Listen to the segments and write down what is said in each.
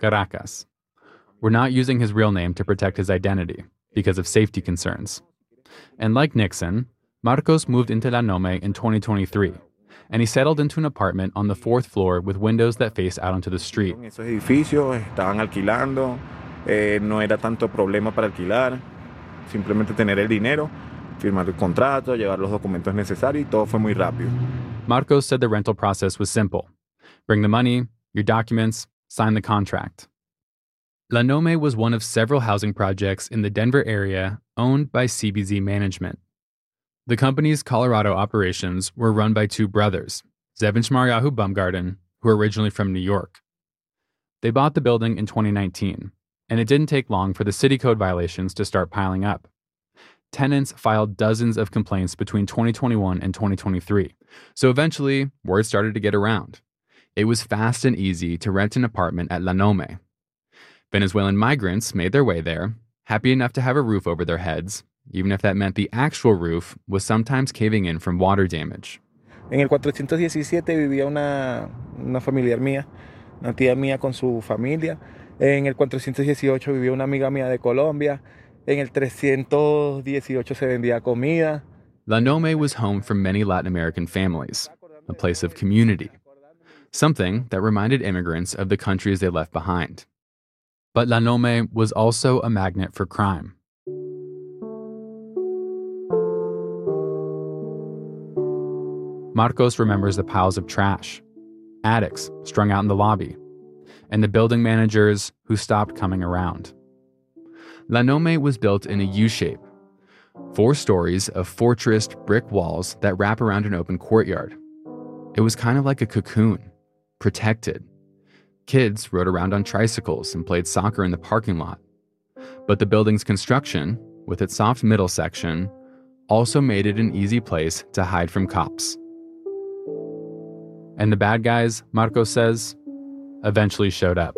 Caracas. We're not using his real name to protect his identity because of safety concerns. And like Nixon, Marcos moved into La Nome in 2023, and he settled into an apartment on the fourth floor with windows that face out onto the street. Esos edificios estaban alquilando, no era tanto problema para alquilar, simplemente tener el dinero, firmar el contrato, llevar los documentos necesarios y todo fue muy rápido. Marcos said the rental process was simple. Bring the money, your documents, sign the contract. La Nome was one of several housing projects in the Denver area owned by CBZ Management. The company's Colorado operations were run by two brothers, Zeb and Shmaryahu Bumgarden, who were originally from New York. They bought the building in 2019, and it didn't take long for the city code violations to start piling up. Tenants filed dozens of complaints between 2021 and 2023, so eventually, word started to get around. It was fast and easy to rent an apartment at La Nome. Venezuelan migrants made their way there, happy enough to have a roof over their heads, even if that meant the actual roof was sometimes caving in from water damage. En el 417 vivía una familiar mía, una tía mía con su familia. En el 418 vivía una amiga mía de Colombia. En el 318 se vendía comida. La Nome was home for many Latin American families, a place of community, something that reminded immigrants of the countries they left behind. But La Nome was also a magnet for crime. Marcos remembers the piles of trash, addicts strung out in the lobby, and the building managers who stopped coming around. La Nome was built in a U-shape, 4 stories of fortressed brick walls that wrap around an open courtyard. It was kind of like a cocoon, protected. Kids rode around on tricycles and played soccer in the parking lot. But the building's construction, with its soft middle section, also made it an easy place to hide from cops. And the bad guys, Marcos says, eventually showed up.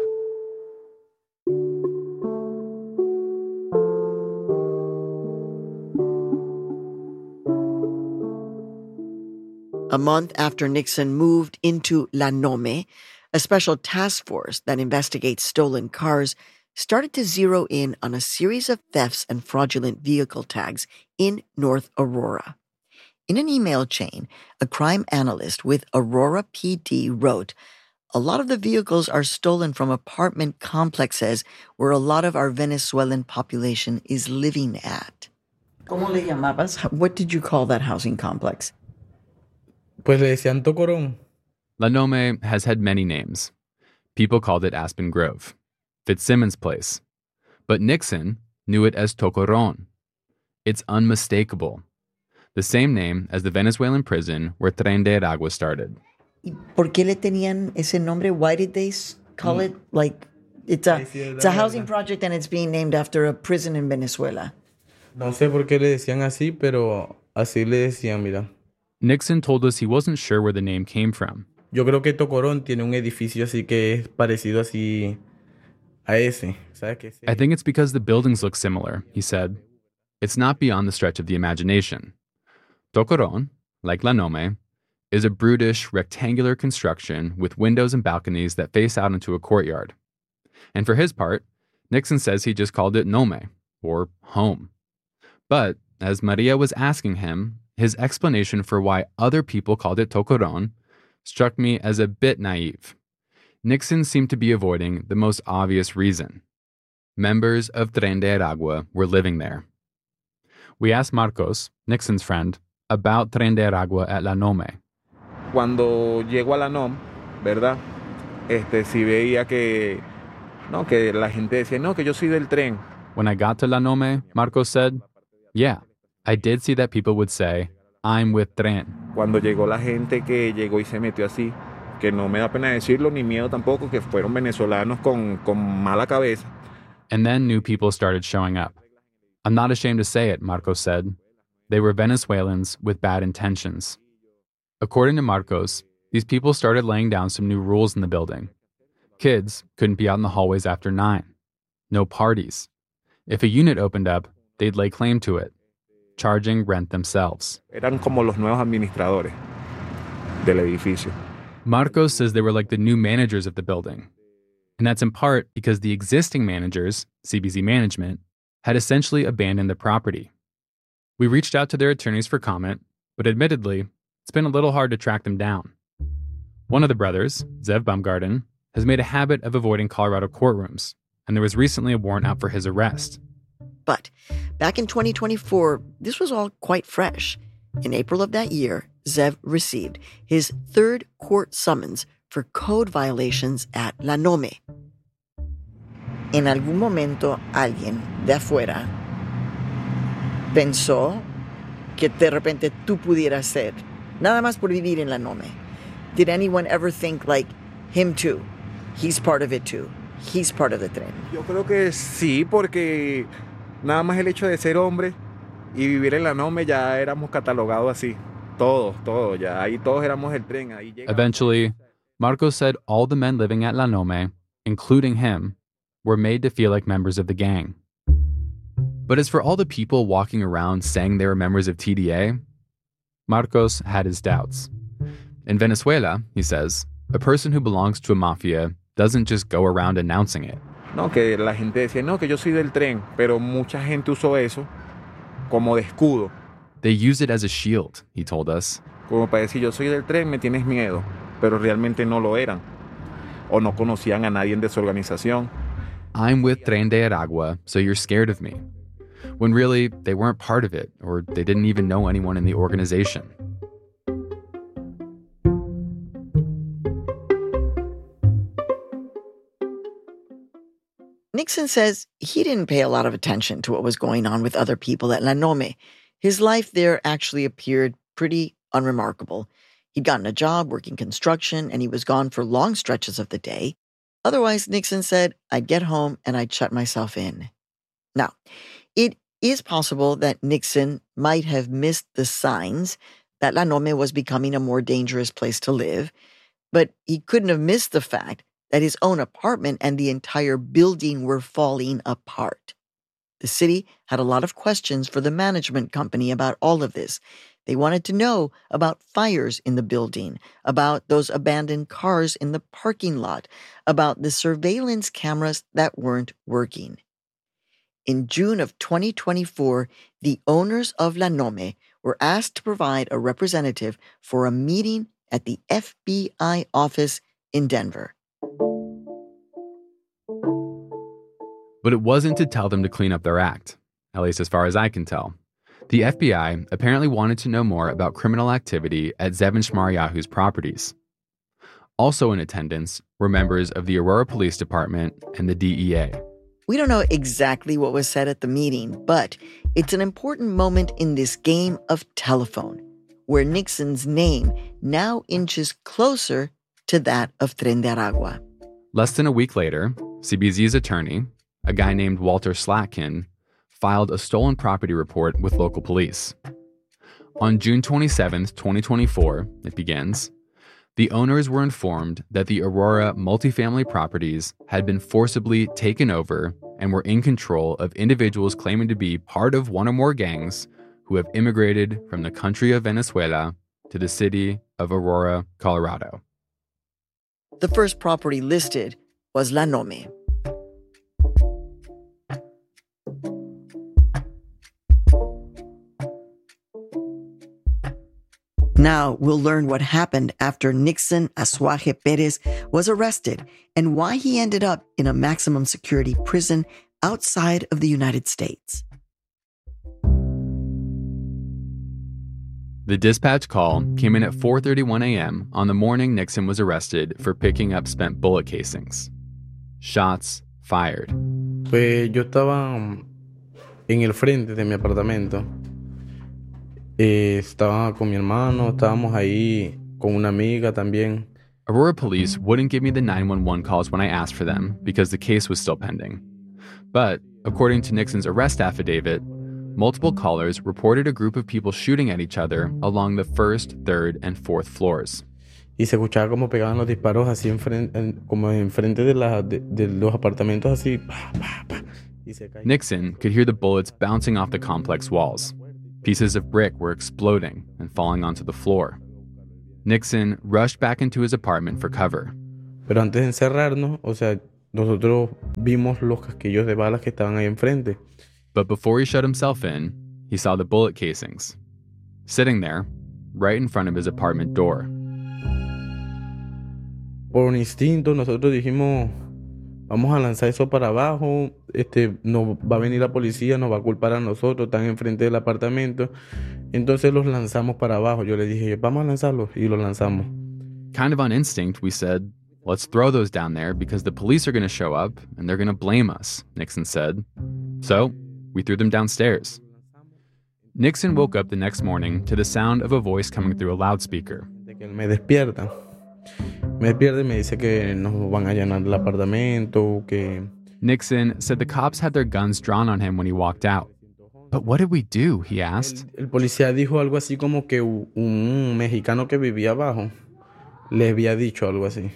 A month after Nixon moved into La Nome, a special task force that investigates stolen cars started to zero in on a series of thefts and fraudulent vehicle tags in North Aurora. In an email chain, a crime analyst with Aurora PD wrote, "A lot of the vehicles are stolen from apartment complexes where a lot of our Venezuelan population is living at." ¿Cómo le llamabas? What did you call that housing complex? Pues le decían Tocorón. La Nome has had many names. People called it Aspen Grove, Fitzsimmons Place. But Nixon knew it as Tocorón. It's unmistakable. The same name as the Venezuelan prison where Tren de Aragua started. ¿Por qué le tenían ese nombre? Why did they call it like it's a housing project and it's being named after a prison in Venezuela? No sé por qué le decían así, pero así le decían, mira. Nixon told us he wasn't sure where the name came from. Yo creo que Tocorón tiene un edificio así que es parecido así a ese. ¿Sabes qué? I think it's because the buildings look similar, he said. It's not beyond the stretch of the imagination. Tocorón, like La Nome, is a brutish, rectangular construction with windows and balconies that face out into a courtyard. And for his part, Nixon says he just called it Nome, or home. But, as Maria was asking him, his explanation for why other people called it Tocorón struck me as a bit naive. Nixon seemed to be avoiding the most obvious reason. Members of Tren de Aragua were living there. We asked Marcos, Nixon's friend, about Tren de Aragua at La Nome. Cuando llego a La Nome, ¿verdad? Sí veía que la gente decía, no, que yo soy del tren. When I got to La Nome, Marcos said, yeah, I did see that people would say, I'm with Tren. Cuando llegó la gente que llegó y se metió así, que no me da pena decirlo, ni miedo tampoco, que fueron venezolanos con mala cabeza. And then new people started showing up. I'm not ashamed to say it, Marcos said. They were Venezuelans with bad intentions. According to Marcos, these people started laying down some new rules in the building. Kids couldn't be out in the hallways after 9. No parties. If a unit opened up, they'd lay claim to it, charging rent themselves. Eran como los nuevos administradores del edificio. Marcos says they were like the new managers of the building. And that's in part because the existing managers, CBZ Management, had essentially abandoned the property. We reached out to their attorneys for comment, but admittedly, it's been a little hard to track them down. One of the brothers, Zev Baumgarten, has made a habit of avoiding Colorado courtrooms, and there was recently a warrant out for his arrest. But back in 2024, this was all quite fresh. In April of that year, Zev received his third court summons for code violations at La Nome. En algún momento, alguien de afuera pensó que de repente tú pudieras ser, nada más por vivir en La Nome. Did anyone ever think, like, him too? He's part of it too. He's part of the tren. Yo creo que sí, porque nada más el hecho de ser hombre y vivir en La Nome ya éramos catalogados así. Todos, ya ahí todos éramos el tren. Ahí Eventually, Marcos said all the men living at La Nome, including him, were made to feel like members of the gang. But as for all the people walking around saying they were members of TDA, Marcos had his doubts. In Venezuela, he says, a person who belongs to a mafia doesn't just go around announcing it. No, que la gente decía, no, que yo soy del tren, pero mucha gente usó eso como de escudo. They use it as a shield, he told us. Como para decir, yo soy del tren, me tienes miedo, pero realmente no lo eran. O no conocían a nadie de su organización. I'm with Tren de Aragua, so you're scared of me. When really, they weren't part of it, or they didn't even know anyone in the organization. Nixon says he didn't pay a lot of attention to what was going on with other people at La Nome. His life there actually appeared pretty unremarkable. He'd gotten a job working construction, and he was gone for long stretches of the day. Otherwise, Nixon said, I'd get home and I'd shut myself in. Now, it is possible that Nixon might have missed the signs that La Nome was becoming a more dangerous place to live, but he couldn't have missed the fact that his own apartment and the entire building were falling apart. The city had a lot of questions for the management company about all of this. They wanted to know about fires in the building, about those abandoned cars in the parking lot, about the surveillance cameras that weren't working. In June of 2024, the owners of La Nome were asked to provide a representative for a meeting at the FBI office in Denver. But it wasn't to tell them to clean up their act, at least as far as I can tell. The FBI apparently wanted to know more about criminal activity at Zev and Shmaryahu's properties. Also in attendance were members of the Aurora Police Department and the DEA. We don't know exactly what was said at the meeting, but it's an important moment in this game of telephone, where Nixon's name now inches closer to that of Tren de Aragua. Less than a week later, CBZ's attorney, a guy named Walter Slatkin, filed a stolen property report with local police. On June 27, 2024, it begins, the owners were informed that the Aurora multifamily properties had been forcibly taken over and were in control of individuals claiming to be part of one or more gangs who have immigrated from the country of Venezuela to the city of Aurora, Colorado. The first property listed was La Nome. Now we'll learn what happened after Nixon Azuaje Perez was arrested and why he ended up in a maximum security prison outside of the United States. The dispatch call came in at 4:31 a.m. on the morning Nixon was arrested for picking up spent bullet casings. Shots fired. Pues yo estaba en el frente de mi apartamento. Estaba con mi hermano, estábamos ahí con una amiga también. Aurora police wouldn't give me the 911 calls when I asked for them because the case was still pending. But, according to Nixon's arrest affidavit, multiple callers reported a group of people shooting at each other along the first, third, and fourth floors. Y se escuchaba como pegaban los disparos así como enfrente de los apartamentos así. Pa, pa, pa, y se caía. Nixon could hear the bullets bouncing off the complex walls. Pieces of brick were exploding and falling onto the floor. Nixon rushed back into his apartment for cover. Pero antes de encerrarnos, o sea, nosotros vimos los casquillos de balas que estaban ahí enfrente. But before he shut himself in, he saw the bullet casings, sitting there, right in front of his apartment door. Por instinto, nosotros dijimos, vamos a lanzar eso para abajo, nos va a venir la policía, nos va a culpar a nosotros, están enfrente del apartamento. Entonces los lanzamos para abajo. Yo le dije, vamos a lanzarlos, y los lanzamos. Kind of on instinct, we said, let's throw those down there because the police are going to show up and they're going to blame us, Nixon said. So we threw them downstairs. Nixon woke up the next morning to the sound of a voice coming through a loudspeaker. Me despierta y me dice que nos van a allanar el apartamento, que... Nixon said the cops had their guns drawn on him when he walked out. But what did we do? He asked. El policía dijo algo así como que un mexicano que vivía abajo le había dicho algo así.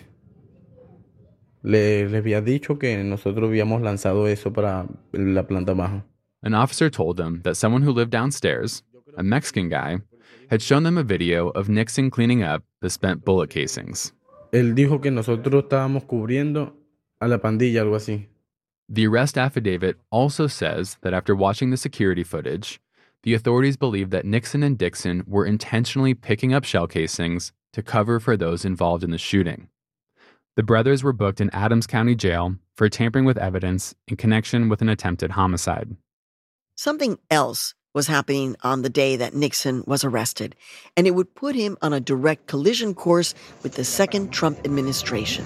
Le había dicho que nosotros habíamos lanzado eso para la planta abajo. An officer told them that someone who lived downstairs, a Mexican guy, had shown them a video of Nixon cleaning up the spent bullet casings. Él dijo que nosotros estábamos cubriendo a la pandilla, algo así. The arrest affidavit also says that after watching the security footage, the authorities believe that Nixon and Dixon were intentionally picking up shell casings to cover for those involved in the shooting. The brothers were booked in Adams County Jail for tampering with evidence in connection with an attempted homicide. Something else was happening on the day that Nixon was arrested, and it would put him on a direct collision course with the second Trump administration.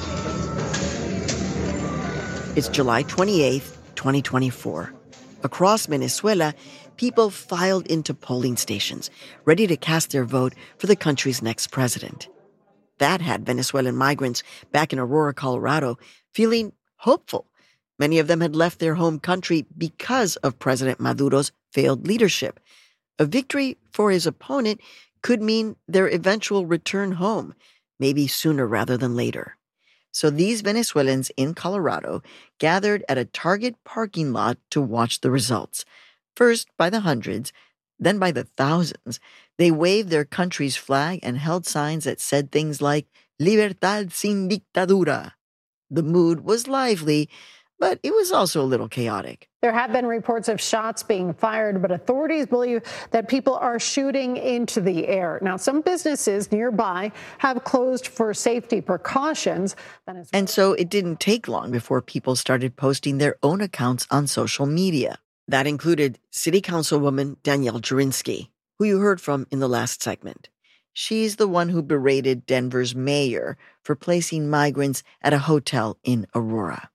It's July 28th, 2024. Across Venezuela, people filed into polling stations, ready to cast their vote for the country's next president. That had Venezuelan migrants back in Aurora, Colorado, feeling hopeful. Many of them had left their home country because of President Maduro's failed leadership. A victory for his opponent could mean their eventual return home, maybe sooner rather than later. So these Venezuelans in Colorado gathered at a Target parking lot to watch the results. First by the hundreds, then by the thousands. They waved their country's flag and held signs that said things like, Libertad sin dictadura. The mood was lively, but it was also a little chaotic. There have been reports of shots being fired, but authorities believe that people are shooting into the air. Now, some businesses nearby have closed for safety precautions. And so it didn't take long before people started posting their own accounts on social media. That included City Councilwoman Danielle Jurinsky, who you heard from in the last segment. She's the one who berated Denver's mayor for placing migrants at a hotel in Aurora.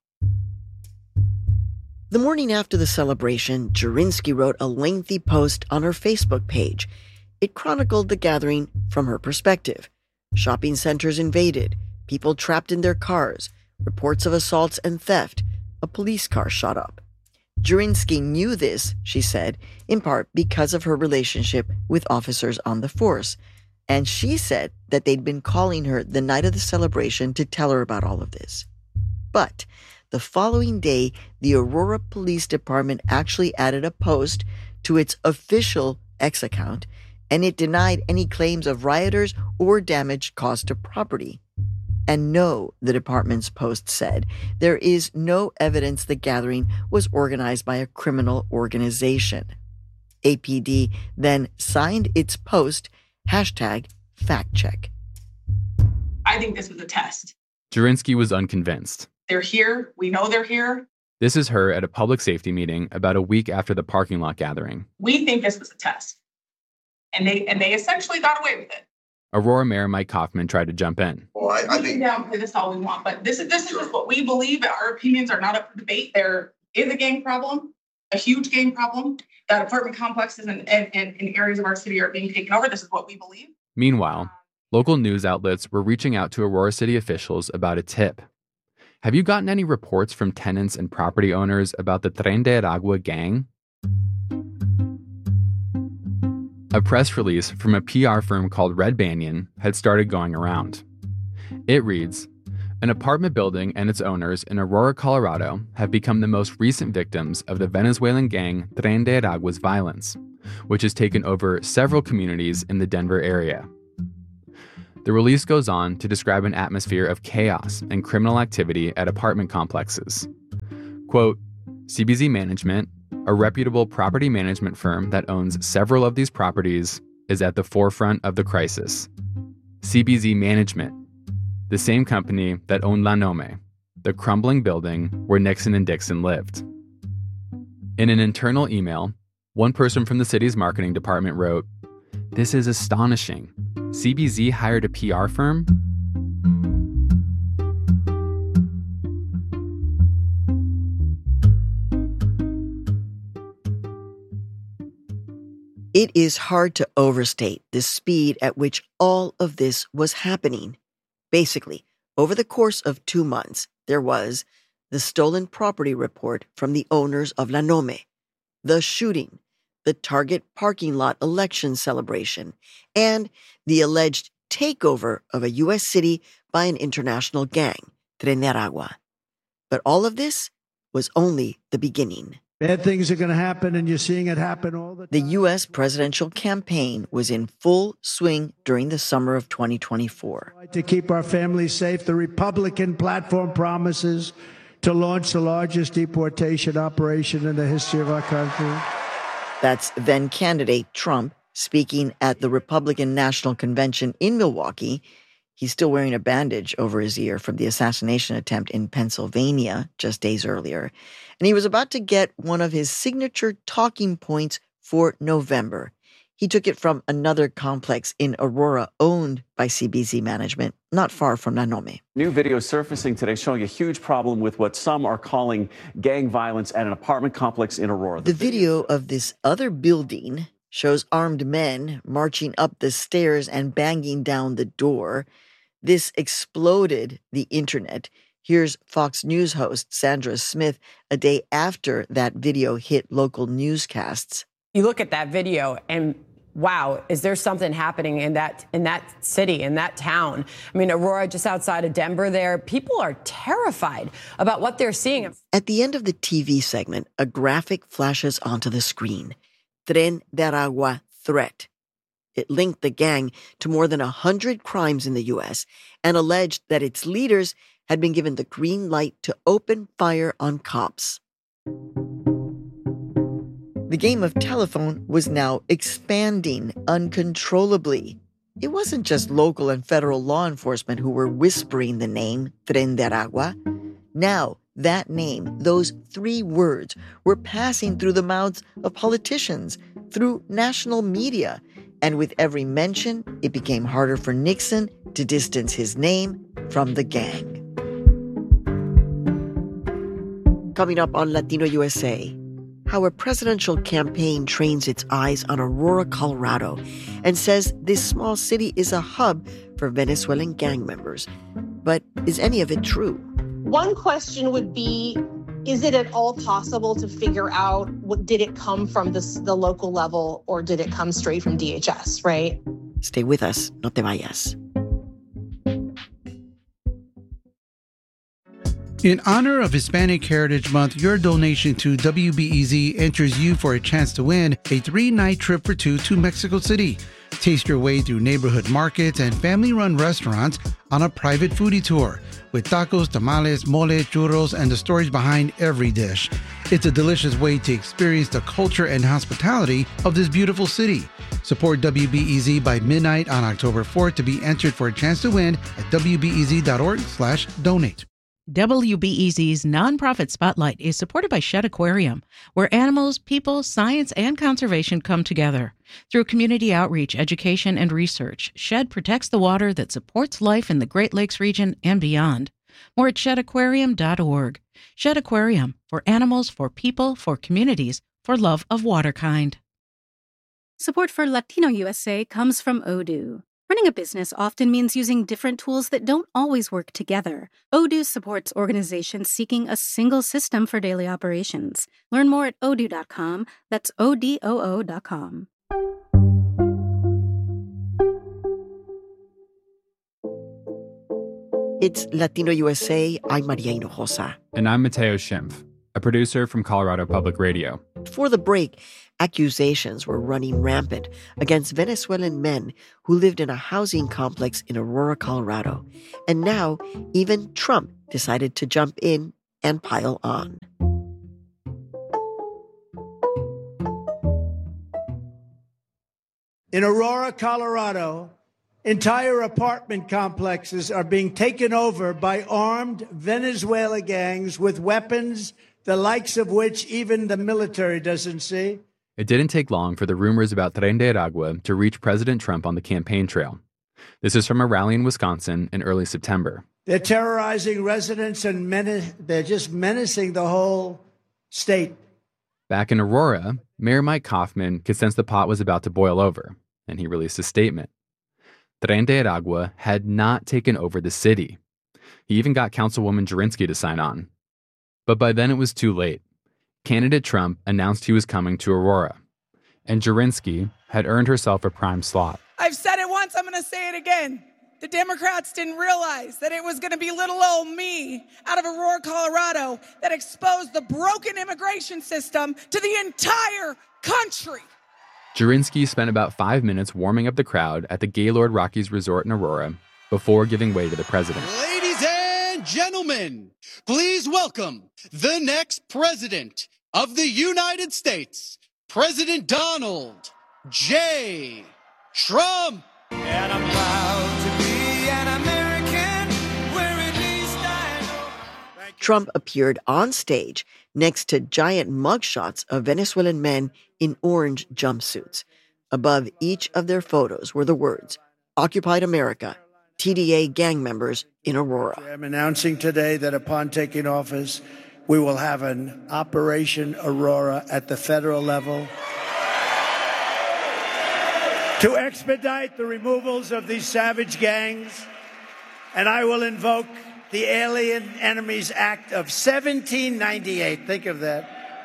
The morning after the celebration, Jurinsky wrote a lengthy post on her Facebook page. It chronicled the gathering from her perspective. Shopping centers invaded, people trapped in their cars, reports of assaults and theft, a police car shot up. Jurinsky knew this, she said, in part because of her relationship with officers on the force. And she said that they'd been calling her the night of the celebration to tell her about all of this. But the following day, the Aurora Police Department actually added a post to its official X account, and it denied any claims of rioters or damage caused to property. And no, the department's post said, there is no evidence the gathering was organized by a criminal organization. APD then signed its post, #FactCheck. I think this was a test. Jurinsky was unconvinced. They're here. We know they're here. This is her at a public safety meeting about a week after the parking lot gathering. We think this was a test. And they essentially got away with it. Aurora Mayor Mike Kaufman tried to jump in. Well, I think downplay this all we want, but this is just what we believe. Our opinions are not up for debate. There is a gang problem, a huge gang problem. That apartment complexes and areas of our city are being taken over. This is what we believe. Meanwhile, local news outlets were reaching out to Aurora City officials about a tip. Have you gotten any reports from tenants and property owners about the Tren de Aragua gang? A press release from a PR firm called Red Banyan had started going around. It reads, an apartment building and its owners in Aurora, Colorado have become the most recent victims of the Venezuelan gang Tren de Aragua's violence, which has taken over several communities in the Denver area. The release goes on to describe an atmosphere of chaos and criminal activity at apartment complexes. Quote, CBZ Management, a reputable property management firm that owns several of these properties, is at the forefront of the crisis. CBZ Management, the same company that owned La Nome, the crumbling building where Nixon and Dixon lived. In an internal email, one person from the city's marketing department wrote, "This is astonishing. CBZ hired a PR firm?" It is hard to overstate the speed at which all of this was happening. Basically, over the course of 2 months, there was the stolen property report from the owners of La Nome, the shooting, the Target parking lot election celebration, and the alleged takeover of a U.S. city by an international gang, Tren de Aragua. But all of this was only the beginning. Bad things are going to happen, and you're seeing it happen all the time. The U.S. presidential campaign was in full swing during the summer of 2024. To keep our families safe, the Republican platform promises to launch the largest deportation operation in the history of our country. That's then candidate Trump speaking at the Republican National Convention in Milwaukee. He's still wearing a bandage over his ear from the assassination attempt in Pennsylvania just days earlier. And he was about to get one of his signature talking points for November. He took it from another complex in Aurora owned by CBZ Management, not far from La Nome. New video surfacing today showing a huge problem with what some are calling gang violence at an apartment complex in Aurora. The video of this other building shows armed men marching up the stairs and banging down the door. This exploded the internet. Here's Fox News host Sandra Smith a day after that video hit local newscasts. You look at that video and wow, is there something happening in that city, in that town? I mean, Aurora, just outside of Denver there, people are terrified about what they're seeing. At the end of the TV segment, a graphic flashes onto the screen. Tren de Aragua threat. It linked the gang to more than 100 crimes in the U.S. and alleged that its leaders had been given the green light to open fire on cops. The game of telephone was now expanding uncontrollably. It wasn't just local and federal law enforcement who were whispering the name Tren de Aragua. Now, that name, those 3 words, were passing through the mouths of politicians, through national media, and with every mention, it became harder for Nixon to distance his name from the gang. Coming up on Latino USA, how a presidential campaign trains its eyes on Aurora, Colorado, and says this small city is a hub for Venezuelan gang members. But is any of it true? One question would be, is it at all possible to figure out did it come from the local level or did it come straight from DHS, right? Stay with us, no te vayas. In honor of Hispanic Heritage Month, your donation to WBEZ enters you for a chance to win a 3-night trip for 2 to Mexico City. Taste your way through neighborhood markets and family-run restaurants on a private foodie tour with tacos, tamales, mole, churros, and the stories behind every dish. It's a delicious way to experience the culture and hospitality of this beautiful city. Support WBEZ by midnight on October 4th to be entered for a chance to win at wbez.org/donate. WBEZ's nonprofit spotlight is supported by Shedd Aquarium, where animals, people, science, and conservation come together. Through community outreach, education, and research, Shedd protects the water that supports life in the Great Lakes region and beyond. More at sheddaquarium.org. Shedd Aquarium, for animals, for people, for communities, for love of waterkind. Support for Latino USA comes from Odoo. Running a business often means using different tools that don't always work together. Odoo supports organizations seeking a single system for daily operations. Learn more at odoo.com. That's ODOO.com. It's Latino USA. I'm Maria Hinojosa. And I'm Mateo Schimpf, a producer from Colorado Public Radio. Before the break, accusations were running rampant against Venezuelan men who lived in a housing complex in Aurora, Colorado. And now, even Trump decided to jump in and pile on. In Aurora, Colorado, entire apartment complexes are being taken over by armed Venezuela gangs with weapons, the likes of which even the military doesn't see. It didn't take long for the rumors about Tren de Aragua to reach President Trump on the campaign trail. This is from a rally in Wisconsin in early September. They're terrorizing residents and they're just menacing the whole state. Back in Aurora, Mayor Mike Kaufman could sense the pot was about to boil over, and he released a statement. Tren de Aragua had not taken over the city. He even got Councilwoman Jurinski to sign on. But by then it was too late. Candidate Trump announced he was coming to Aurora, and Jurinski had earned herself a prime slot. I've said it once, I'm going to say it again. The Democrats didn't realize that it was going to be little old me out of Aurora, Colorado, that exposed the broken immigration system to the entire country. Jurinski spent about 5 minutes warming up the crowd at the Gaylord Rockies Resort in Aurora before giving way to the president. Ladies and gentlemen, please welcome the next president of the United States, President Donald J. Trump. And I'm proud to be an American, where at least I know. Trump appeared on stage next to giant mugshots of Venezuelan men in orange jumpsuits. Above each of their photos were the words, Occupied America, TDA gang members in Aurora. I'm announcing today that upon taking office, we will have an Operation Aurora at the federal level to expedite the removals of these savage gangs, and I will invoke the Alien Enemies Act of 1798. Think of that.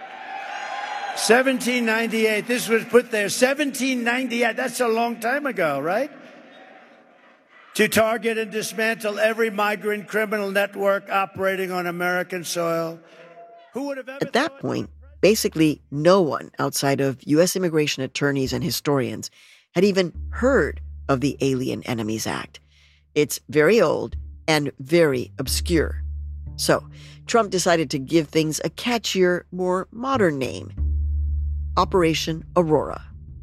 1798. This was put there. 1798. That's a long time ago, right? To target and dismantle every migrant criminal network operating on American soil. Who would have ever At that point, basically no one outside of U.S. immigration attorneys and historians had even heard of the Alien Enemies Act. It's very old and very obscure. So, Trump decided to give things a catchier, more modern name. Operation Aurora.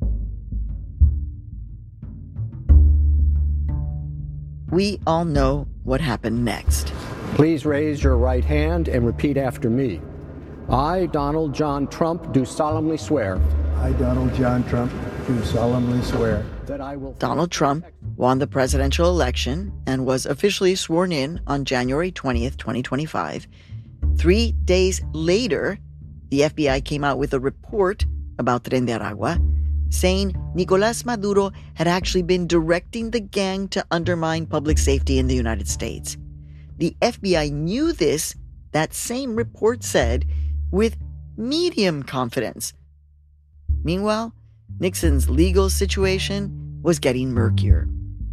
We all know what happened next. Please raise your right hand and repeat after me. I, Donald John Trump, do solemnly swear. I, Donald John Trump, do solemnly swear that I will. Donald Trump won the presidential election and was officially sworn in on January 20th, 2025. 3 days later, the FBI came out with a report about Tren de Aragua, saying Nicolás Maduro had actually been directing the gang to undermine public safety in the United States. The FBI knew this, that same report said, with medium confidence. Meanwhile, Nixon's legal situation was getting murkier.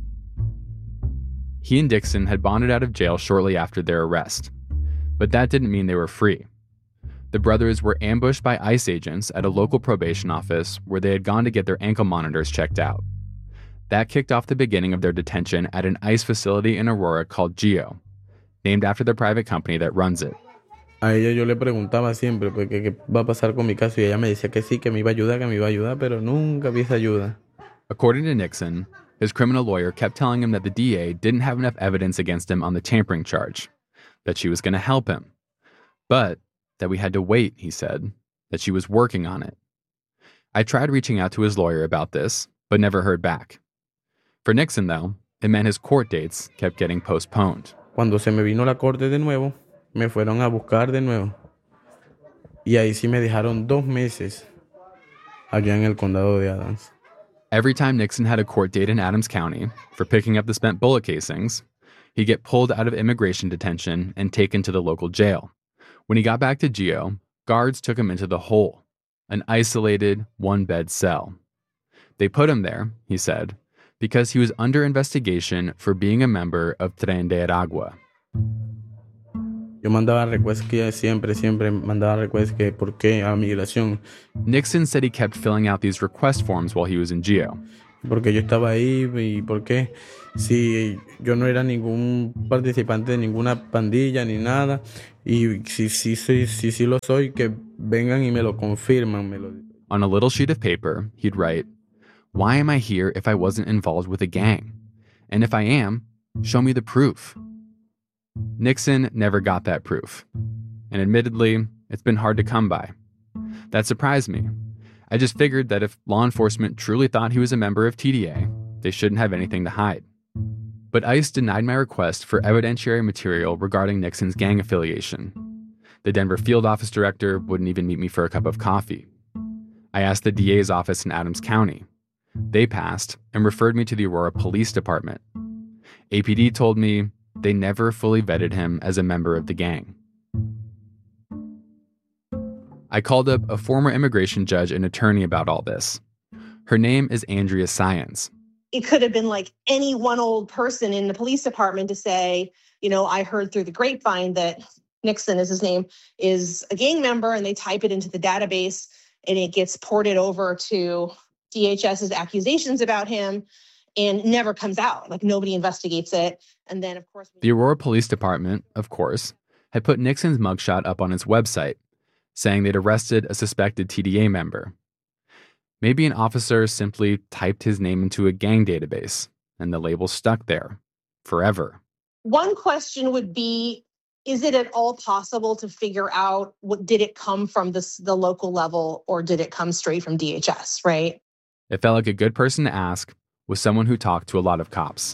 He and Dixon had bonded out of jail shortly after their arrest. But that didn't mean they were free. The brothers were ambushed by ICE agents at a local probation office where they had gone to get their ankle monitors checked out. That kicked off the beginning of their detention at an ICE facility in Aurora called GEO, named after the private company that runs it. A ella yo le preguntaba siempre, pues, ¿qué va a pasar con mi caso? Y ella me decía que sí, que me iba a ayudar, pero nunca vi esa ayuda. According to Nixon, his criminal lawyer kept telling him that the DA didn't have enough evidence against him on the tampering charge, that she was going to help him. But that we had to wait, he said, that she was working on it. I tried reaching out to his lawyer about this, but never heard back. For Nixon, though, it meant his court dates kept getting postponed. Cuando se me vino la corte de nuevo, me fueron a buscar de nuevo. Y ahí sí me dejaron 2 meses allá en el condado de Adams. Every time Nixon had a court date in Adams County for picking up the spent bullet casings, he'd get pulled out of immigration detention and taken to the local jail. When he got back to GEO, guards took him into the hole, an isolated, one-bed cell. They put him there, he said, because he was under investigation for being a member of Tren de Aragua. Yo mandaba requests que siempre mandaba requests que por qué a migración. Nixon said he kept filling out these request forms while he was in geo. Porque yo estaba ahí y por qué si yo no era ningún participante de ninguna pandilla ni nada y si lo soy, que vengan y me lo confirman. On a little sheet of paper, he'd write, "Why am I here if I wasn't involved with a gang? And if I am, show me the proof." Nixon never got that proof. And admittedly, it's been hard to come by. That surprised me. I just figured that if law enforcement truly thought he was a member of TDA, they shouldn't have anything to hide. But ICE denied my request for evidentiary material regarding Nixon's gang affiliation. The Denver field office director wouldn't even meet me for a cup of coffee. I asked the DA's office in Adams County. They passed and referred me to the Aurora Police Department. APD told me they never fully vetted him as a member of the gang. I called up a former immigration judge and attorney about all this. Her name is Andrea Syons. It could have been like any one old person in the police department to say, I heard through the grapevine that Nixon is his name, is a gang member, and they type it into the database and it gets ported over to DHS's accusations about him and never comes out. Like nobody investigates it. And then, of course, the Aurora Police Department, of course, had put Nixon's mugshot up on its website, saying they'd arrested a suspected TDA member. Maybe an officer simply typed his name into a gang database, and the label stuck there forever. One question would be, is it at all possible to figure out did it come from the local level or did it come straight from DHS, right? It felt like a good person to ask was someone who talked to a lot of cops.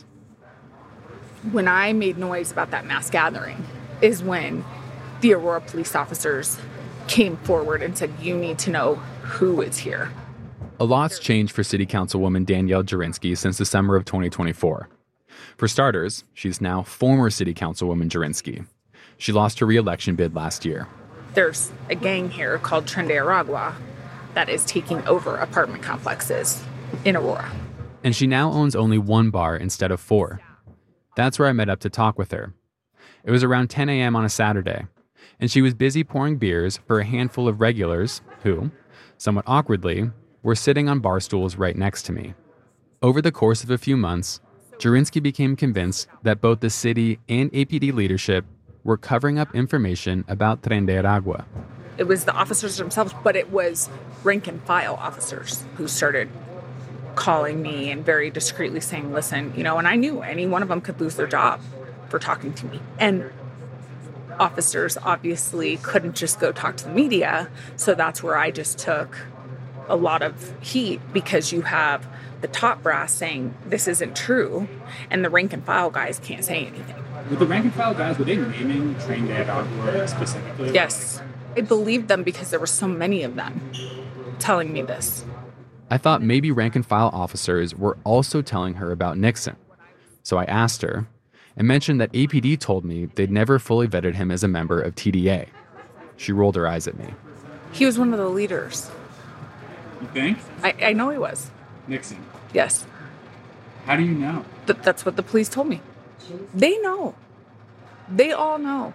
When I made noise about that mass gathering is when the Aurora police officers came forward and said, you need to know who is here. A lot's changed for City Councilwoman Danielle Jurinsky since the summer of 2024. For starters, she's now former City Councilwoman Jurinsky. She lost her re-election bid last year. There's a gang here called Tren de Aragua that is taking over apartment complexes in Aurora. And she now owns only one bar instead of 4. That's where I met up to talk with her. It was around 10 a.m. on a Saturday, and she was busy pouring beers for a handful of regulars who, somewhat awkwardly, were sitting on bar stools right next to me. Over the course of a few months, Jurinsky became convinced that both the city and APD leadership were covering up information about Tren de Aragua. It was the officers themselves, but it was rank and file officers who started calling me and very discreetly saying, listen, and I knew any one of them could lose their job for talking to me. And officers obviously couldn't just go talk to the media. So that's where I just took a lot of heat, because you have the top brass saying this isn't true, and the rank and file guys can't say anything. With the rank and file guys, were they naming Tren de Aragua specifically? Yes. I believed them because there were so many of them telling me this. I thought maybe rank and file officers were also telling her about Nixon. So I asked her and mentioned that APD told me they'd never fully vetted him as a member of TDA. She rolled her eyes at me. He was one of the leaders. You think? I know he was. Nixon? Yes. How do you know? That's what the police told me. They know. They all know.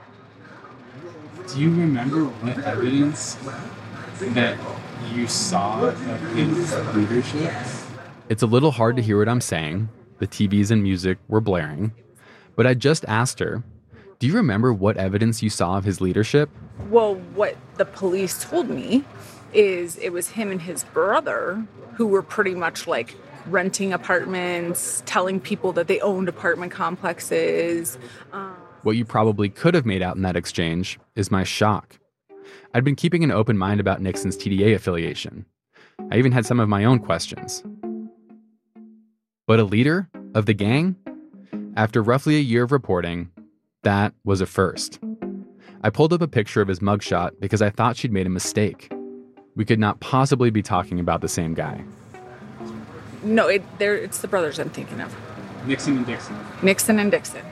Do you remember what evidence that you saw of his leadership? It's a little hard to hear what I'm saying. The TVs and music were blaring. But I just asked her, do you remember what evidence you saw of his leadership? Well, what the police told me is it was him and his brother who were pretty much like renting apartments, telling people that they owned apartment complexes. What you probably could have made out in that exchange is my shock. I'd been keeping an open mind about Nixon's TDA affiliation. I even had some of my own questions. But a leader of the gang? After roughly a year of reporting, that was a first. I pulled up a picture of his mugshot because I thought she'd made a mistake. We could not possibly be talking about the same guy. No, it's the brothers I'm thinking of. Nixon and Dixon. Nixon and Dixon.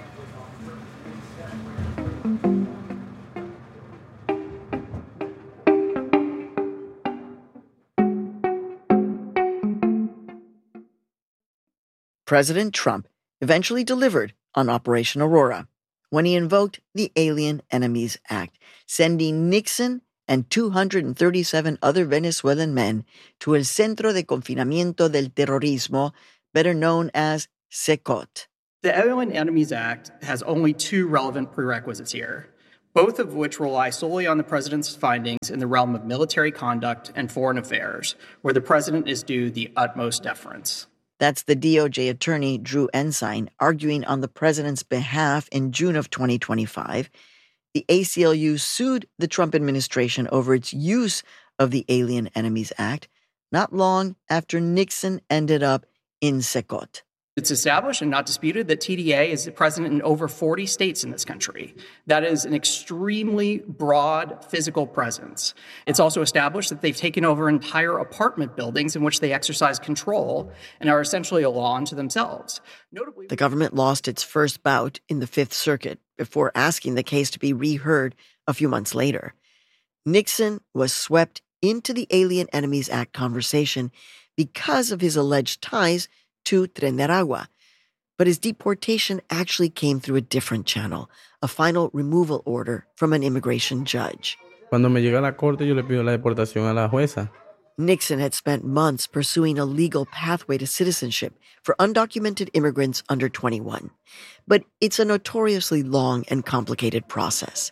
President Trump eventually delivered on Operation Aurora. when he invoked the Alien Enemies Act, sending Nixon and 237 other Venezuelan men to el Centro de Confinamiento del Terrorismo, better known as CECOT. The Alien Enemies Act has only two relevant prerequisites here, both of which rely solely on the president's findings in the realm of military conduct and foreign affairs, where the president is due the utmost deference. That's the DOJ attorney, Drew Ensign, arguing on the president's behalf in June of 2025. The ACLU sued the Trump administration over its use of the Alien Enemies Act, not long after Nixon ended up in CECOT. It's established and not disputed that TDA is present in over 40 states in this country. That is an extremely broad physical presence. It's also established that they've taken over entire apartment buildings in which they exercise control and are essentially a law unto themselves. Notably, the government lost its first bout in the Fifth Circuit before asking the case to be reheard a few months later. Nixon was swept into the Alien Enemies Act conversation because of his alleged ties to Tren de Aragua. But his deportation actually came through a different channel, a final removal order from an immigration judge. Cuando me llega a la corte, yo le pido la deportación a la jueza. Nixon had spent months pursuing a legal pathway to citizenship for undocumented immigrants under 21. But it's a notoriously long and complicated process.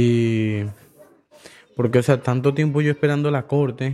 Y porque, tanto tiempo yo esperando la corte,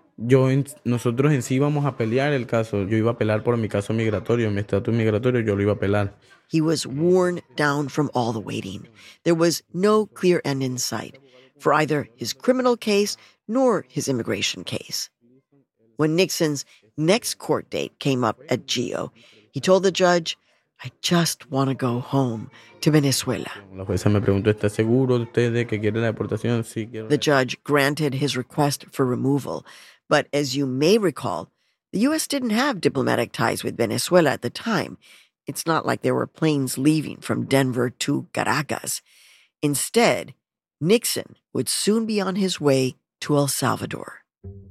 nosotros en sí íbamos a pelear el caso. Yo iba a apelar por mi caso migratorio, mi estatus migratorio, yo lo iba a apelar. He was worn down from all the waiting. There was no clear end in sight for either his criminal case nor his immigration case. When Nixon's next court date came up at GEO, he told the judge, "I just want to go home to Venezuela." La jueza me preguntó, ¿está seguro usted de que quiere la deportación? Sí, quiero. The judge granted his request for removal. But as you may recall, the U.S. didn't have diplomatic ties with Venezuela at the time. It's not like there were planes leaving from Denver to Caracas. Instead, Nixon would soon be on his way to El Salvador.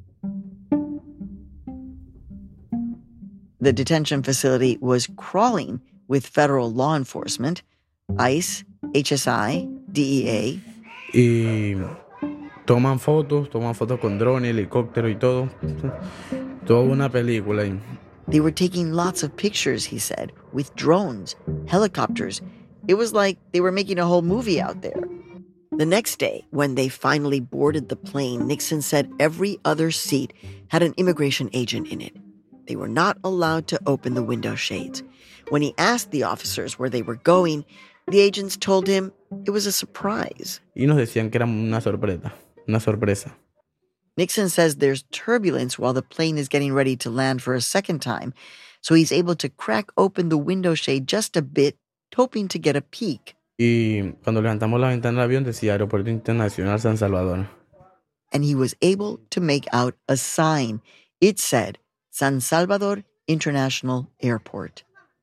The detention facility was crawling with federal law enforcement, ICE, HSI, DEA. Y toman fotos con drones, helicóptero y todo. Toda una película ahí. They were taking lots of pictures, he said, with drones, helicopters. It was like they were making a whole movie out there. The next day, when they finally boarded the plane, Nixon said every other seat had an immigration agent in it. They were not allowed to open the window shades. When he asked the officers where they were going, the agents told him it was a surprise. Y nos decían que era una sorpresa. Nixon says there's turbulence while the plane is getting ready to land for a second time, so he's able to crack open the window shade just a bit, hoping to get a peek. Y cuando levantamos la ventana del avión decía Aeropuerto Internacional San Salvador. And he was able to make out a sign. It said San Salvador International Airport.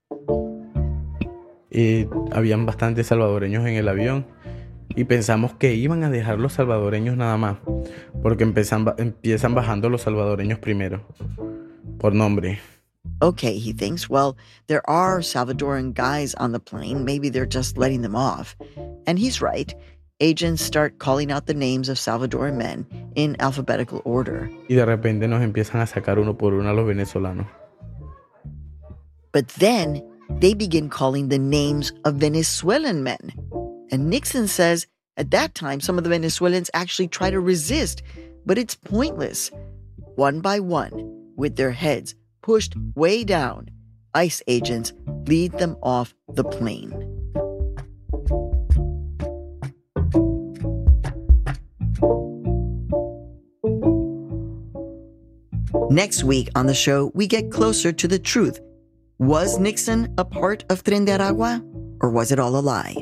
Y habían bastantes salvadoreños en el avión. Y pensamos que iban a dejar los salvadoreños nada más, porque empiezan bajando los salvadoreños primero, por nombre. Okay, he thinks, well, there are Salvadoran guys on the plane. Maybe they're just letting them off. And he's right. Agents start calling out the names of Salvadoran men in alphabetical order. Y de repente nos empiezan a sacar uno por uno a los venezolanos. But then they begin calling the names of Venezuelan men. And Nixon says at that time, some of the Venezuelans actually try to resist, but it's pointless. One by one, with their heads pushed way down, ICE agents lead them off the plane. Next week on the show, we get closer to the truth. Was Nixon a part of Tren de Aragua, or was it all a lie?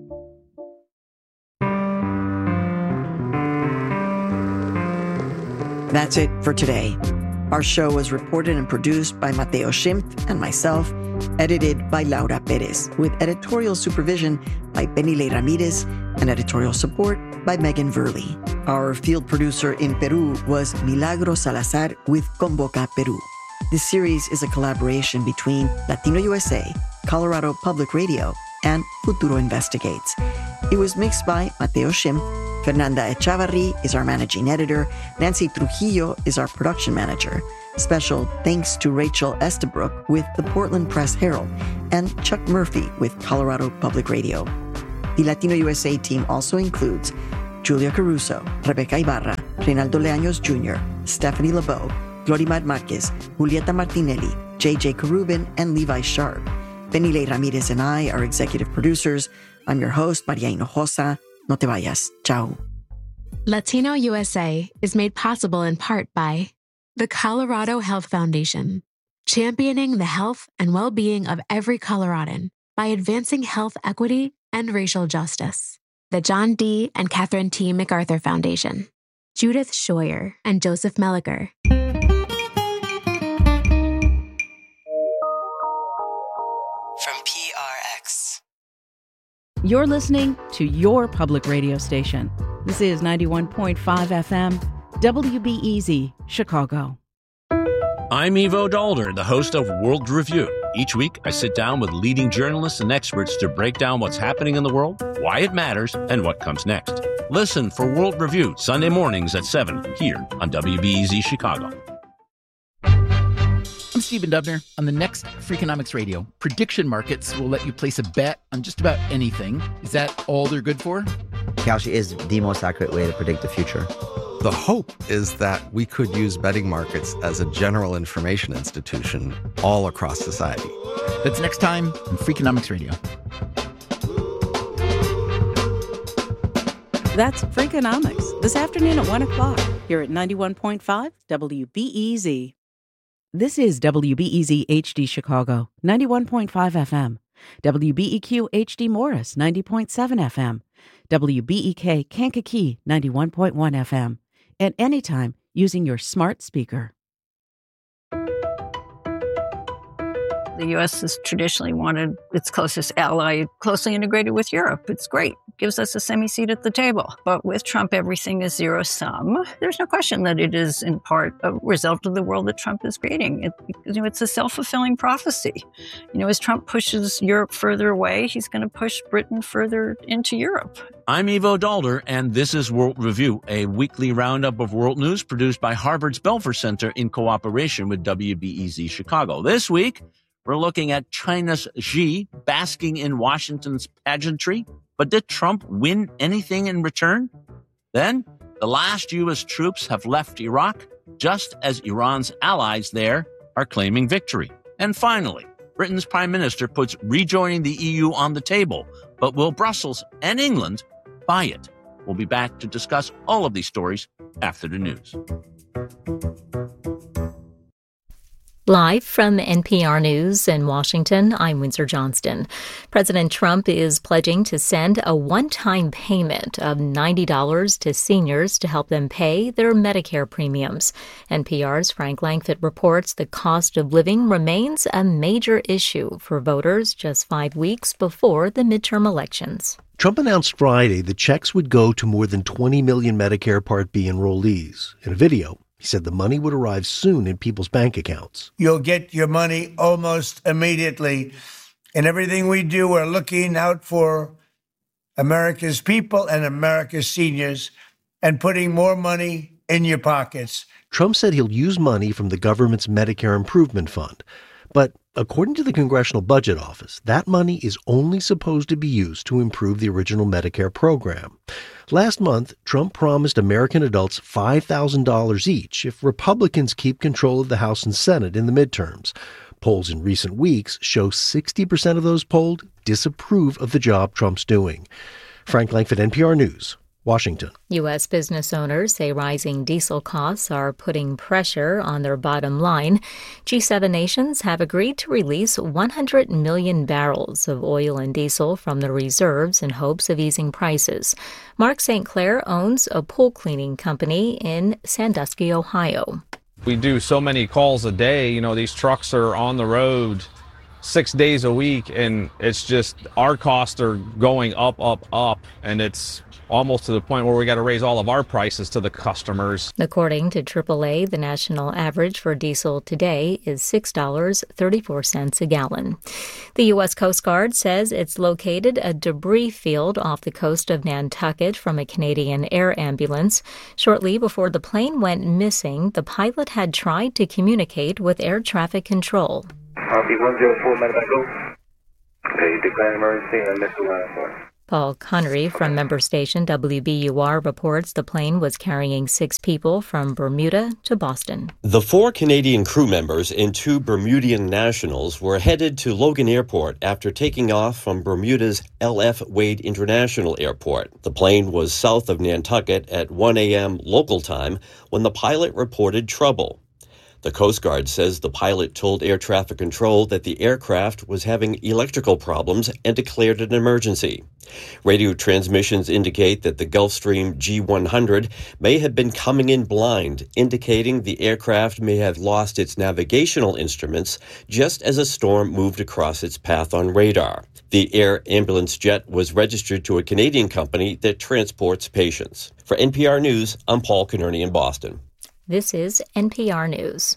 That's it for today. Our show was reported and produced by Mateo Schimpf and myself, edited by Laura Perez, with editorial supervision by Benile Ramirez and editorial support by Megan Verley. Our field producer in Peru was Milagro Salazar with Convoca Peru. This series is a collaboration between Latino USA, Colorado Public Radio, and Futuro Investigates. It was mixed by Mateo Shim. Fernanda Echavarri is our managing editor. Nancy Trujillo is our production manager. Special thanks to Rachel Estabrook with the Portland Press Herald and Chuck Murphy with Colorado Public Radio. The Latino USA team also includes Julia Caruso, Rebecca Ibarra, Reynaldo Leaños Jr., Stephanie LeBeau, Glorimar Marquez, Julieta Martinelli, J.J. Carubin, and Levi Sharp. Benile Ramirez and I are executive producers. I'm your host, Maria Hinojosa. No te vayas. Ciao. Latino USA is made possible in part by the Colorado Health Foundation, championing the health and well-being of every Coloradan by advancing health equity and racial justice. The John D. and Catherine T. MacArthur Foundation, Judith Scheuer and Joseph Melliker. From PRX. You're listening to your public radio station. This is 91.5 FM, WBEZ, Chicago. I'm Ivo Dalder, the host of World Review. Each week, I sit down with leading journalists and experts to break down what's happening in the world, why it matters, and what comes next. Listen for World Review Sunday mornings at 7 here on WBEZ Chicago. I'm Stephen Dubner. On the next Freakonomics Radio, prediction markets will let you place a bet on just about anything. Is that all they're good for? Kalshi is the most accurate way to predict the future. The hope is that we could use betting markets as a general information institution all across society. That's next time on Freakonomics Radio. That's Freakonomics, this afternoon at 1 o'clock, here at 91.5 WBEZ. This is WBEZ HD Chicago, 91.5 FM. WBEQ HD Morris, 90.7 FM. WBEK Kankakee, 91.1 FM. And anytime using your smart speaker. The U.S. has traditionally wanted its closest ally closely integrated with Europe. It's great. It gives us a semi-seat at the table. But with Trump, everything is zero-sum. There's no question that it is, in part, a result of the world that Trump is creating. It's a self-fulfilling prophecy. As Trump pushes Europe further away, he's going to push Britain further into Europe. I'm Ivo Dalder, and this is World Review, a weekly roundup of world news produced by Harvard's Belfer Center in cooperation with WBEZ Chicago. This week, we're looking at China's Xi basking in Washington's pageantry. But did Trump win anything in return? Then, the last U.S. troops have left Iraq, just as Iran's allies there are claiming victory. And finally, Britain's Prime Minister puts rejoining the EU on the table. But will Brussels and England buy it? We'll be back to discuss all of these stories after the news. Live from NPR News in Washington, I'm Windsor Johnston. President Trump is pledging to send a one-time payment of $90 to seniors to help them pay their Medicare premiums. NPR's Frank Langfitt reports the cost of living remains a major issue for voters just 5 weeks before the midterm elections. Trump announced Friday the checks would go to more than 20 million Medicare Part B enrollees. In a video, he said the money would arrive soon in people's bank accounts. You'll get your money almost immediately. In everything we do, we're looking out for America's people and America's seniors and putting more money in your pockets. Trump said he'll use money from the government's Medicare Improvement Fund. But according to the Congressional Budget Office, that money is only supposed to be used to improve the original Medicare program. Last month, Trump promised American adults $5,000 each if Republicans keep control of the House and Senate in the midterms. Polls in recent weeks show 60% of those polled disapprove of the job Trump's doing. Frank Langfitt, NPR News, Washington. U.S. business owners say rising diesel costs are putting pressure on their bottom line. G7 nations have agreed to release 100 million barrels of oil and diesel from the reserves in hopes of easing prices. Mark St. Clair owns a pool cleaning company in Sandusky, Ohio. We do so many calls a day. These trucks are on the road 6 days a week, and it's just our costs are going up, and it's almost to the point where we got to raise all of our prices to the customers. According to AAA, the national average for diesel today is $6.34 a gallon. The U.S. Coast Guard says it's located a debris field off the coast of Nantucket from a Canadian air ambulance. Shortly before the plane went missing, the pilot had tried to communicate with air traffic control. RP 104, Medevac, go. Declare emergency and missile line. Paul Connery from member station WBUR reports the plane was carrying 6 people from Bermuda to Boston. The 4 Canadian crew members and 2 Bermudian nationals were headed to Logan Airport after taking off from Bermuda's L.F. Wade International Airport. The plane was south of Nantucket at 1 a.m. local time when the pilot reported trouble. The Coast Guard says the pilot told air traffic control that the aircraft was having electrical problems and declared an emergency. Radio transmissions indicate that the Gulfstream G100 may have been coming in blind, indicating the aircraft may have lost its navigational instruments just as a storm moved across its path on radar. The air ambulance jet was registered to a Canadian company that transports patients. For NPR News, I'm Paul Connery in Boston. This is NPR News.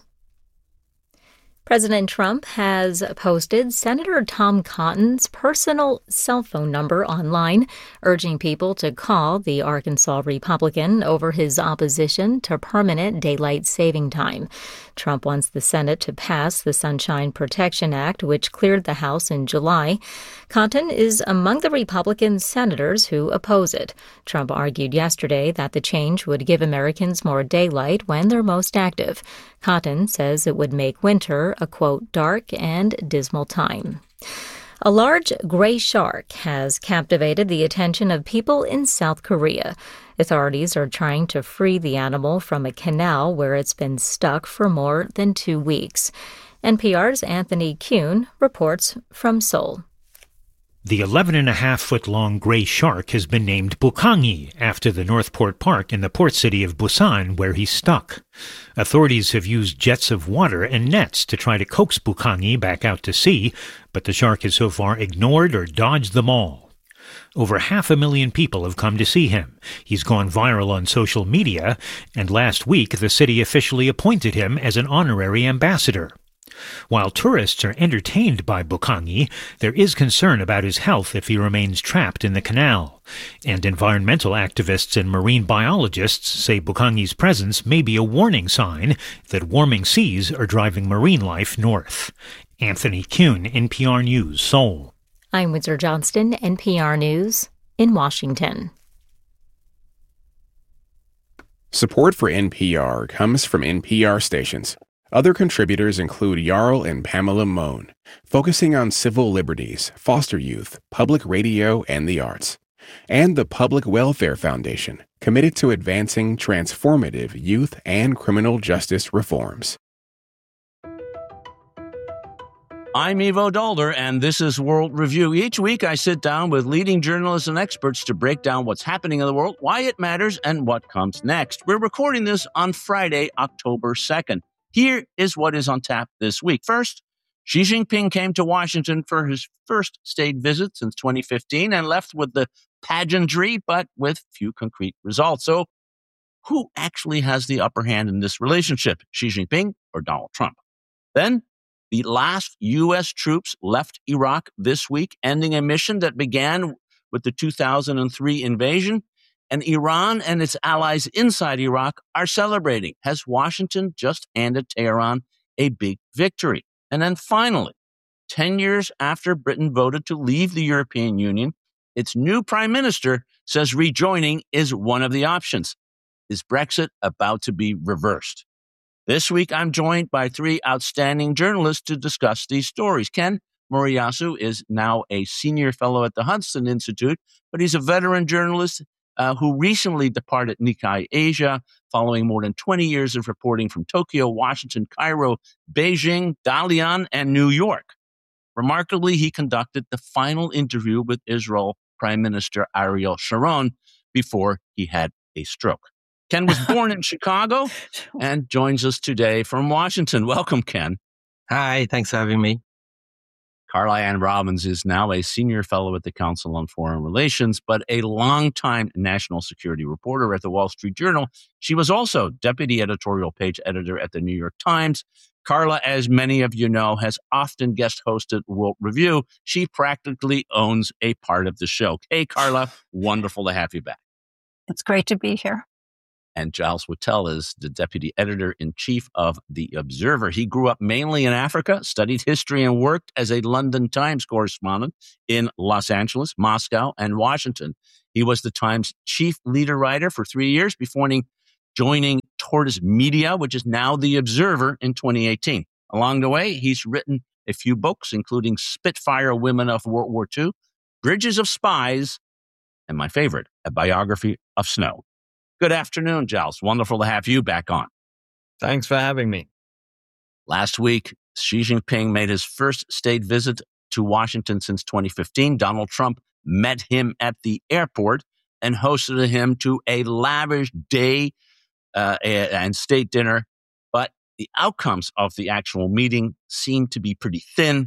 President Trump has posted Senator Tom Cotton's personal cell phone number online, urging people to call the Arkansas Republican over his opposition to permanent daylight saving time. Trump wants the Senate to pass the Sunshine Protection Act, which cleared the House in July. Cotton is among the Republican senators who oppose it. Trump argued yesterday that the change would give Americans more daylight when they're most active. Cotton says it would make winter a, quote, dark and dismal time. A large gray shark has captivated the attention of people in South Korea. Authorities are trying to free the animal from a canal where it's been stuck for more than 2 weeks. NPR's Anthony Kuhn reports from Seoul. The 11.5-foot-long gray shark has been named Bukhangi after the Northport Park in the port city of Busan, where he's stuck. Authorities have used jets of water and nets to try to coax Bukhangi back out to sea, but the shark has so far ignored or dodged them all. Over 500,000 people have come to see him. He's gone viral on social media, and last week the city officially appointed him as an honorary ambassador. While tourists are entertained by Bukhangi, there is concern about his health if he remains trapped in the canal. And environmental activists and marine biologists say Bukhangi's presence may be a warning sign that warming seas are driving marine life north. Anthony Kuhn, NPR News, Seoul. I'm Windsor Johnston, NPR News, in Washington. Support for NPR comes from NPR stations. Other contributors include Jarl and Pamela Mohn, focusing on civil liberties, foster youth, public radio, and the arts. And the Public Welfare Foundation, committed to advancing transformative youth and criminal justice reforms. I'm Ivo Dulder, and this is World Review. Each week, I sit down with leading journalists and experts to break down what's happening in the world, why it matters, and what comes next. We're recording this on Friday, October 2nd. Here is what is on tap this week. First, Xi Jinping came to Washington for his first state visit since 2015 and left with the pageantry, but with few concrete results. So, who actually has the upper hand in this relationship, Xi Jinping or Donald Trump? Then, the last U.S. troops left Iraq this week, ending a mission that began with the 2003 invasion. And Iran and its allies inside Iraq are celebrating as Washington just handed Tehran a big victory. And then finally, 10 years after Britain voted to leave the European Union, its new prime minister says rejoining is one of the options. Is Brexit about to be reversed? This week, I'm joined by 3 outstanding journalists to discuss these stories. Ken Moriyasu is now a senior fellow at the Hudson Institute, but he's a veteran journalist who recently departed Nikkei Asia following more than 20 years of reporting from Tokyo, Washington, Cairo, Beijing, Dalian, and New York. Remarkably, he conducted the final interview with Israel Prime Minister Ariel Sharon before he had a stroke. Ken was born in Chicago and joins us today from Washington. Welcome, Ken. Hi, thanks for having me. Carla Ann Robbins is now a senior fellow at the Council on Foreign Relations, but a longtime national security reporter at the Wall Street Journal. She was also deputy editorial page editor at the New York Times. Carla, as many of you know, has often guest hosted World Review. She practically owns a part of the show. Hey, Carla, wonderful to have you back. It's great to be here. And Giles Whittell is the deputy editor-in-chief of The Observer. He grew up mainly in Africa, studied history, and worked as a London Times correspondent in Los Angeles, Moscow, and Washington. He was the Times chief leader writer for 3 years before joining Tortoise Media, which is now The Observer, in 2018. Along the way, he's written a few books, including Spitfire Women of World War II, Bridges of Spies, and my favorite, A Biography of Snow. Good afternoon, Giles. Wonderful to have you back on. Thanks for having me. Last week, Xi Jinping made his first state visit to Washington since 2015. Donald Trump met him at the airport and hosted him to a lavish day and state dinner. But the outcomes of the actual meeting seemed to be pretty thin,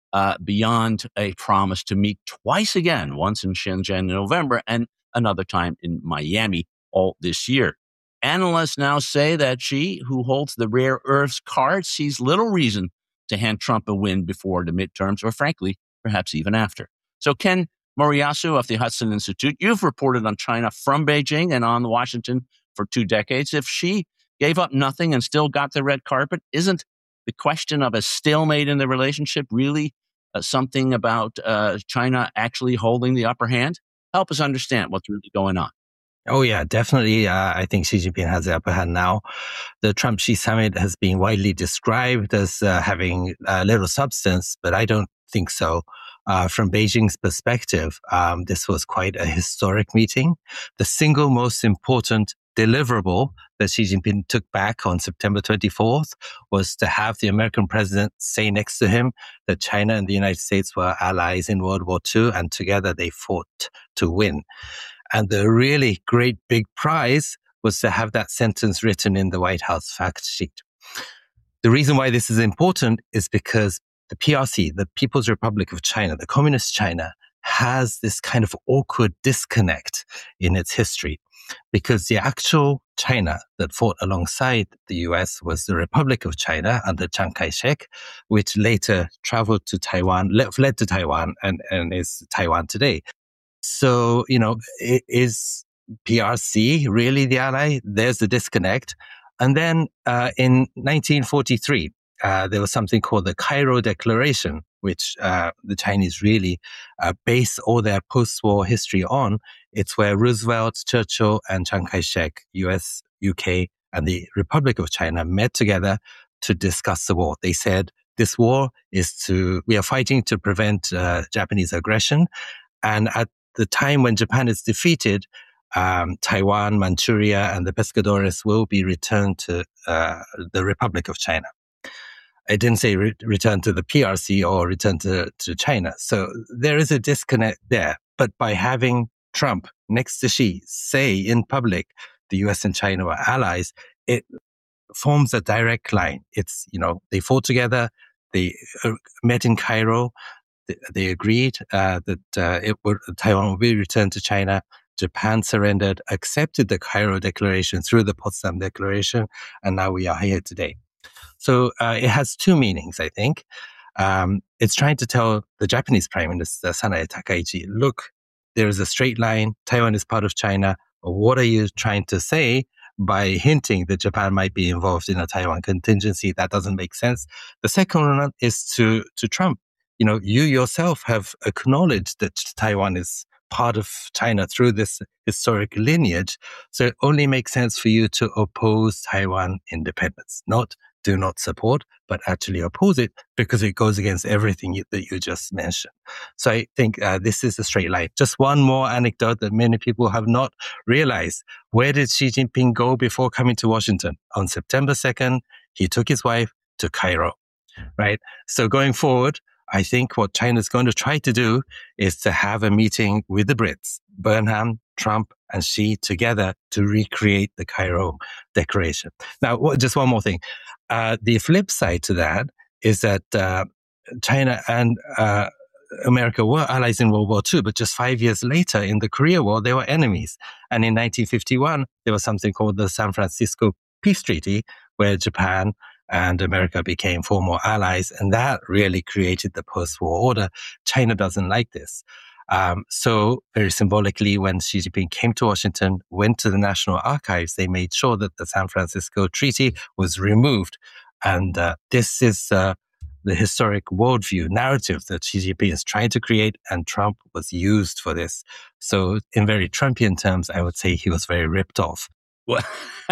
beyond a promise to meet twice again, once in Shenzhen in November and another time in Miami all this year. Analysts now say that Xi, who holds the rare earths card, sees little reason to hand Trump a win before the midterms, or frankly, perhaps even after. So Ken Moriyasu of the Hudson Institute, you've reported on China from Beijing and on Washington for 2 decades. If Xi gave up nothing and still got the red carpet, isn't the question of a stalemate in the relationship really something about China actually holding the upper hand? Help us understand what's really going on. Oh, yeah, definitely. I think Xi Jinping has the upper hand now. The Trump-Xi summit has been widely described as having little substance, but I don't think so. From Beijing's perspective, this was quite a historic meeting. The single most important deliverable that Xi Jinping took back on September 24th was to have the American president say next to him that China and the United States were allies in World War II, and together they fought to win. And the really great big prize was to have that sentence written in the White House fact sheet. The reason why this is important is because the PRC, the People's Republic of China, the Communist China, has this kind of awkward disconnect in its history, because the actual China that fought alongside the US was the Republic of China under Chiang Kai-shek, which later traveled to Taiwan, fled to Taiwan, and is Taiwan today. So, is PRC really the ally? There's the disconnect. And then in 1943, there was something called the Cairo Declaration, which the Chinese really base all their post-war history on. It's where Roosevelt, Churchill, and Chiang Kai-shek, US, UK, and the Republic of China met together to discuss the war. They said, this war we are fighting to prevent Japanese aggression. And at the time when Japan is defeated, Taiwan, Manchuria, and the Pescadores will be returned to the Republic of China. I didn't say return to the PRC or return to China. So there is a disconnect there. But by having Trump next to Xi say in public the US and China were allies, it forms a direct line. It's, they fought together, they met in Cairo, they agreed that Taiwan would be returned to China. Japan surrendered, accepted the Cairo Declaration through the Potsdam Declaration, and now we are here today. So it has two meanings, I think. It's trying to tell the Japanese Prime Minister, Sanae Takaichi, look, there is a straight line. Taiwan is part of China. What are you trying to say by hinting that Japan might be involved in a Taiwan contingency? That doesn't make sense. The second one is to Trump. You yourself have acknowledged that Taiwan is part of China through this historic lineage. So it only makes sense for you to oppose Taiwan independence, do not support, but actually oppose it because it goes against everything that you just mentioned. So I think this is a straight line. Just one more anecdote that many people have not realized. Where did Xi Jinping go before coming to Washington? On September 2nd, he took his wife to Cairo, right? So going forward, I think what China is going to try to do is to have a meeting with the Brits, Burnham, Trump, and Xi together to recreate the Cairo Declaration. Now, just one more thing. The flip side to that is that China and America were allies in World War II, but just 5 years later in the Korea War, they were enemies. And in 1951, there was something called the San Francisco Peace Treaty, where Japan and America became formal allies. And that really created the post-war order. China doesn't like this. So very symbolically, when Xi Jinping came to Washington, went to the National Archives, they made sure that the San Francisco Treaty was removed. And this is the historic worldview narrative that Xi Jinping is trying to create, and Trump was used for this. So in very Trumpian terms, I would say he was very ripped off. Well,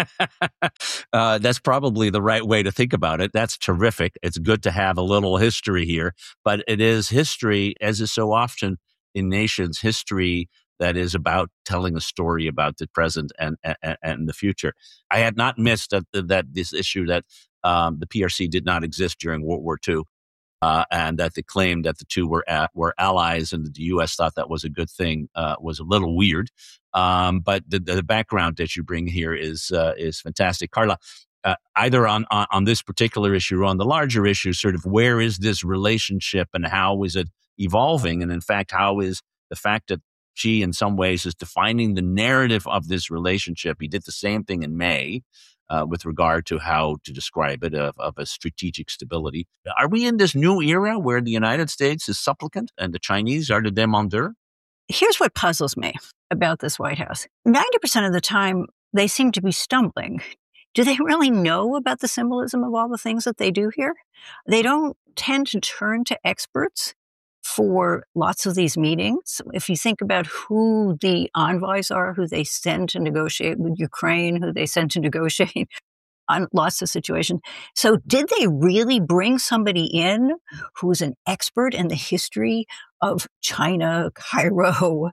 that's probably the right way to think about it. That's terrific. It's good to have a little history here, but it is history, as is so often in nations, history that is about telling a story about the present and the future. I had not missed that this issue that the PRC did not exist during World War II, and that the claim that the two were allies and the U.S. thought that was a good thing was a little weird. But the background that you bring here is fantastic. Carla, either on this particular issue or on the larger issue, sort of where is this relationship and how is it evolving? And in fact, how is the fact that Xi in some ways is defining the narrative of this relationship? He did the same thing in May with regard to how to describe it of a strategic stability. Are we in this new era where the United States is supplicant and the Chinese are the demandeur? Here's what puzzles me about this White House. 90% of the time, they seem to be stumbling. Do they really know about the symbolism of all the things that they do here? They don't tend to turn to experts for lots of these meetings. If you think about who the envoys are, who they send to negotiate with Ukraine, who they send to negotiate on lots of situations. So did they really bring somebody in who's an expert in the history of China, Cairo,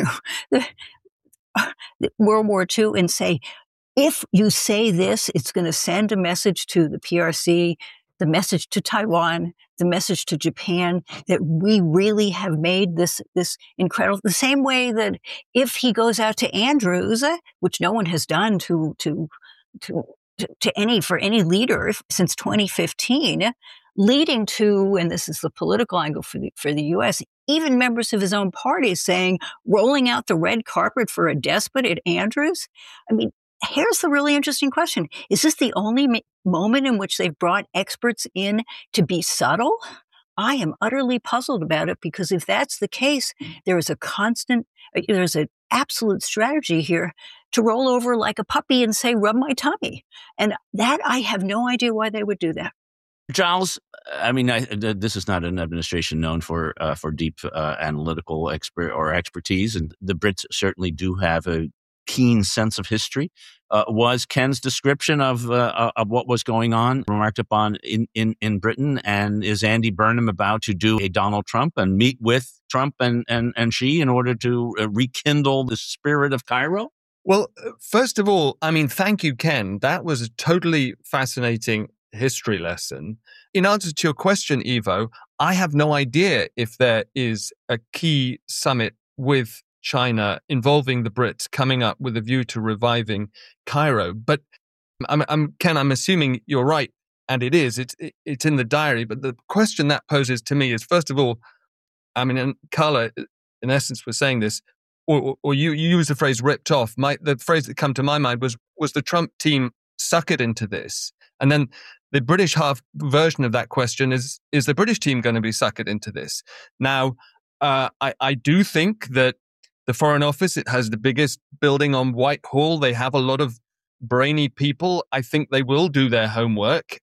World War II, and say, if you say this, it's going to send a message to the PRC, the message to Taiwan, the message to Japan, that we really have made this incredible, the same way that if he goes out to Andrews, which no one has done for any leader since 2015, leading to, and this is the political angle for the U.S., even members of his own party saying, rolling out the red carpet for a despot at Andrews. I mean, here's the really interesting question. Is this the only moment in which they've brought experts in to be subtle? I am utterly puzzled about it, because if that's the case, there's an absolute strategy here to roll over like a puppy and say, rub my tummy. And that, I have no idea why they would do that. Giles, I mean, this is not an administration known for deep analytical expertise, and the Brits certainly do have a keen sense of history. Was Ken's description of what was going on remarked upon in Britain? And is Andy Burnham about to do a Donald Trump and meet with Trump and Xi in order to rekindle the spirit of Cairo? Well, first of all, I mean, thank you, Ken. That was a totally fascinating history lesson. In answer to your question, Ivo, I have no idea if there is a key summit with China involving the Brits coming up with a view to reviving Cairo. But Ken, I'm assuming you're right, and it is. It's in the diary. But the question that poses to me is, first of all, I mean, and Carla, in essence, was saying this, or you used the phrase "ripped off." The phrase that come to my mind was the Trump team suckered into this, and then the British half version of that question is the British team going to be suckered into this? Now, I do think that the Foreign Office, it has the biggest building on Whitehall. They have a lot of brainy people. I think they will do their homework.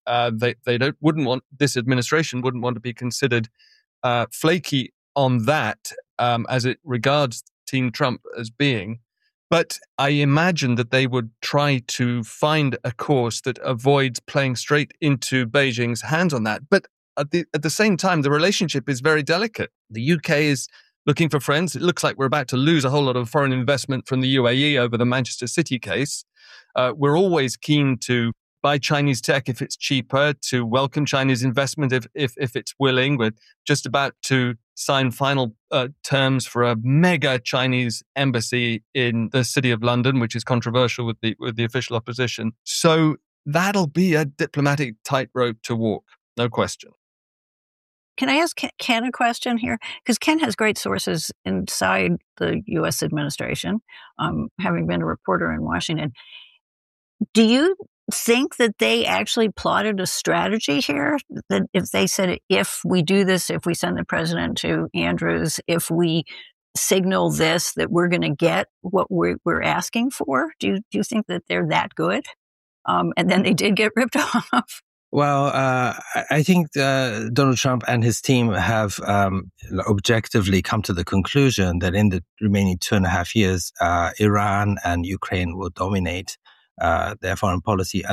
This administration wouldn't want to be considered flaky on that as it regards Team Trump as being. But I imagine that they would try to find a course that avoids playing straight into Beijing's hands on that. But at the same time, the relationship is very delicate. The UK is looking for friends. It looks like we're about to lose a whole lot of foreign investment from the UAE over the Manchester City case. We're always keen to buy Chinese tech if it's cheaper, to welcome Chinese investment if it's willing. We're just about to sign final terms for a mega Chinese embassy in the city of London, which is controversial with the official opposition. So that'll be a diplomatic tightrope to walk, no question. Can I ask Ken a question here? Because Ken has great sources inside the U.S. administration, having been a reporter in Washington. Do you think that they actually plotted a strategy here? That if they said, if we do this, if we send the president to Andrews, if we signal this, that we're going to get what we're asking for? Do you think that they're that good? And then they did get ripped off. Well, I think Donald Trump and his team have objectively come to the conclusion that in the remaining 2.5 years, Iran and Ukraine will dominate their foreign policy.